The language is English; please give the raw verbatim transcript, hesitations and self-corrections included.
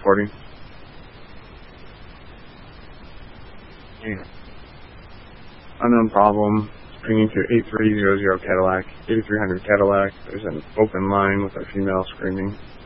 recording. Yeah. Unknown problem. Bringing to eight three zero zero Cadillac, eighty-three hundred Cadillac. There's an open line with a female screaming.